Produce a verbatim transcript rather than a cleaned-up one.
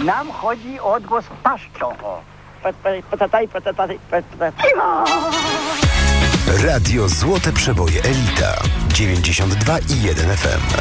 Nam chodzi o odgłos paszczą. O. Patataj, patataj, patataj. Radio Złote Przeboje Elita dziewięćdziesiąt dwa i jeden F M.